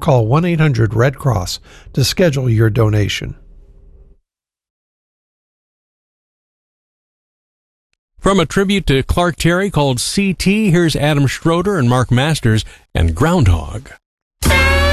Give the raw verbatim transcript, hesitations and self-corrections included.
call one eight hundred Red Cross to schedule your donation. From a tribute to Clark Terry called C T, here's Adam Schroeder and Mark Masters and Groundhog.